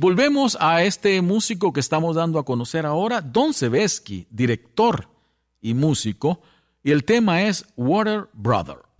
Volvemos a este músico que estamos dando a conocer ahora, Don Sebesky, director y músico, y el tema es Water Brother.